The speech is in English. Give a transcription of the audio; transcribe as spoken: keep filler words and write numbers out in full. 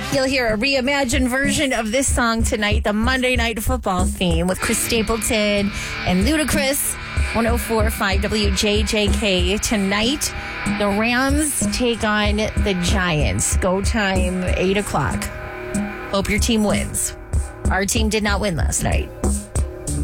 You'll hear a reimagined version of this song tonight, the Monday Night Football theme with Chris Stapleton and Ludacris. one oh four point five W J J K. Tonight, the Rams take on the Giants. Go time, eight o'clock. Hope your team wins. Our team did not win last night.